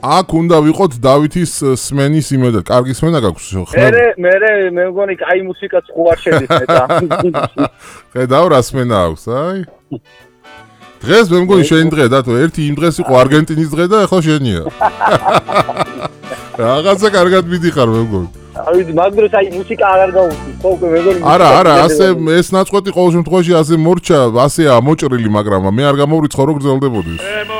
აქ უნდა ვიყოთ დავითის სმენის იმედა. კარგი სმენა გაქვს ხო? მე მგონი კაი მუსიკაც ხო არ შედის მეტა. ხედავ რა სმენა აქვს, აი. დღეს მე მგონი შენი დღე დათო, ერთი იმ დღეს იყო არგენტინის დღე და ახლა შენია. რაღაცა კარგად მიდიხარ მე მგონი. ავი მაგ დროს აი მუსიკა აღარ გაუწევს, ხო მე მგონი. არა, ასე ეს ნაწყვეტი ყოველ შემთხვევაში ასე მორჩა, ასეა მოჭრილი, მაგრამ მე არ გამოვრიცხო რო გრძელდებოდეს.